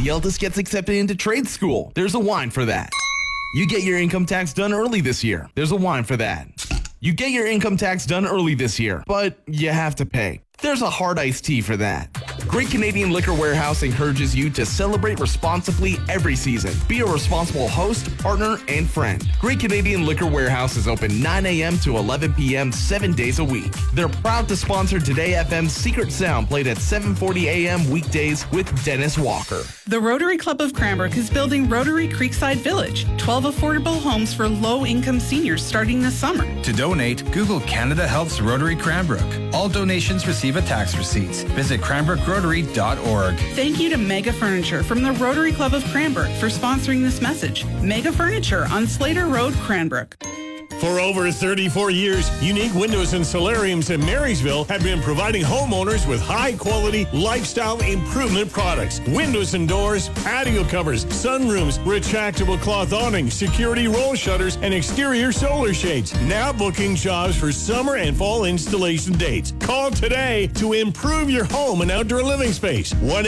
The eldest gets accepted into trade school. There's a wine for that. You get your income tax done early this year. There's a wine for that. You get your income tax done early this year, but you have to pay. There's a hard iced tea for that. Great Canadian Liquor Warehouse encourages you to celebrate responsibly every season. Be a responsible host, partner, and friend. Great Canadian Liquor Warehouse is open 9 a.m. to 11 p.m. 7 days a week. They're proud to sponsor Today FM's Secret Sound, played at 7:40 a.m. weekdays with Dennis Walker. The Rotary Club of Cranbrook is building Rotary Creekside Village, 12 affordable homes for low-income seniors starting this summer. To donate, Google Canada Helps Rotary Cranbrook. All donations receive a tax receipt. Visit cranbrookrarotary.org. Thank you to Mega Furniture from the Rotary Club of Cranbrook for sponsoring this message. Mega Furniture on Slater Road, Cranbrook. For over 34 years, Unique Windows and Solariums in Marysville have been providing homeowners with high-quality lifestyle improvement products. Windows and doors, patio covers, sunrooms, retractable cloth awnings, security roll shutters, and exterior solar shades. Now booking jobs for summer and fall installation dates. Call today to improve your home and outdoor living space.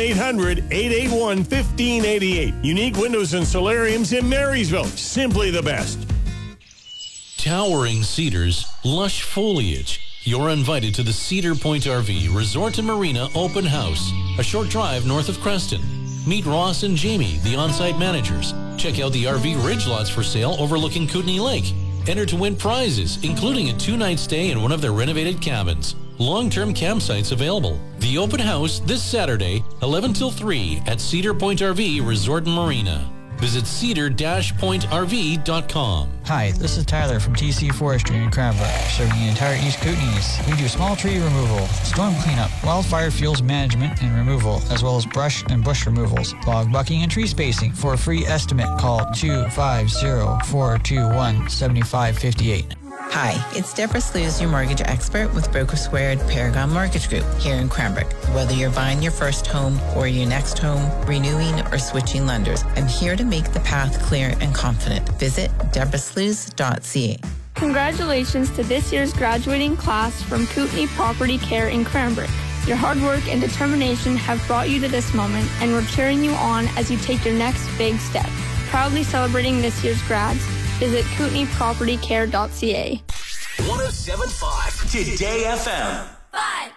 1-800-881-1588. Unique Windows and Solariums in Marysville. Simply the best. Towering cedars, lush foliage. You're invited to the Cedar Point RV Resort and Marina Open House, a short drive north of Creston. Meet Ross and Jamie, the on-site managers. Check out the RV ridge lots for sale overlooking Kootenay Lake. Enter to win prizes, including a 2-night stay in one of their renovated cabins. Long-term campsites available. The open house this Saturday, 11 till 3 at Cedar Point RV Resort and Marina. Visit cedar-pointrv.com. Hi, this is Tyler from TC Forestry in Cranbrook, serving the entire East Kootenays. We do small tree removal, storm cleanup, wildfire fuels management and removal, as well as brush and bush removals, log bucking and tree spacing. For a free estimate, call 250-421-7558. Hi, it's Deborah Slews, your mortgage expert with Broker Squared Paragon Mortgage Group here in Cranbrook. Whether you're buying your first home or your next home, renewing or switching lenders, I'm here to make the path clear and confident. Visit deborahslews.ca. Congratulations to this year's graduating class from Kootenay Property Care in Cranbrook. Your hard work and determination have brought you to this moment, and we're cheering you on as you take your next big step. Proudly celebrating this year's grads, visit KootenayPropertyCare.ca. 107.5 Today FM. 5.